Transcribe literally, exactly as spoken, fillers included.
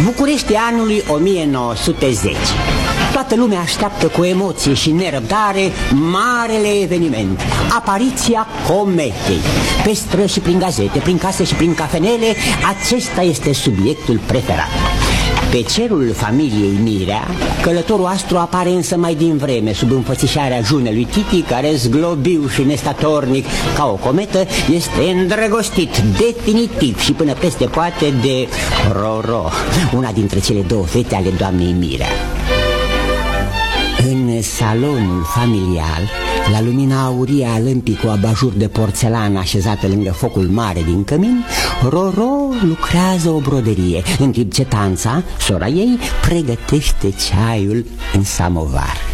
București anului o mie nouă sute zece. Toată lumea așteaptă cu emoție și nerăbdare marele eveniment, apariția cometei. Pe străzi și prin gazete, prin case și prin cafenele, acesta este subiectul preferat. Pe cerul familiei Mirea, călătorul astru apare însă mai din vreme sub înfățișarea junelui Titi, care, zglobiu și nestatornic ca o cometă, este îndrăgostit definitiv și până peste poate de Roro, una dintre cele două fete ale doamnei Mirea. În salonul familial, la lumina aurie a lămpii cu abajur de porțelană așezată lângă focul mare din cămin, Roro lucrează o broderie, în timp ce Tanța, sora ei, pregătește ceaiul în samovar.